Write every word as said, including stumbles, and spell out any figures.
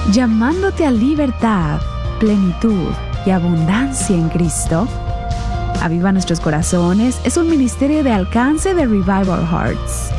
llamándote a libertad, plenitud y abundancia en Cristo. Aviva Nuestros Corazones es un ministerio de alcance de Revival Hearts.